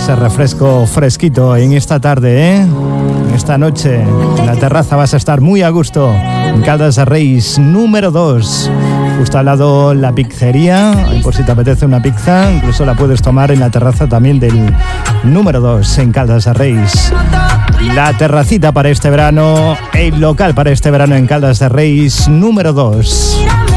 ese refresco fresquito en esta tarde, en esta noche. En la terraza vas a estar muy a gusto. En Caldas de Reis, número 2. Justo al lado la pizzería, por si te apetece una pizza, incluso la puedes tomar en la terraza también del número 2 en Caldas de Reis. La terracita para este verano, el local para este verano en Caldas de Reis, número 2.